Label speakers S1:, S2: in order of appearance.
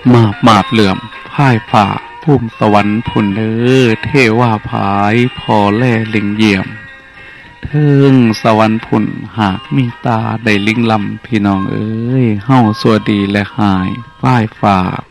S1: มาบเหลื่อมพ่ายฝ่าภูมิสวรรค์ผุนเด้อเทว่าพายพอแล่ลิงเยี่ยมเทิงสวรรค์ผุนหากมีตาได้ลิงลำพี่น้องเอ้ยเฮาสัวดีและหายพ่ายฝ่า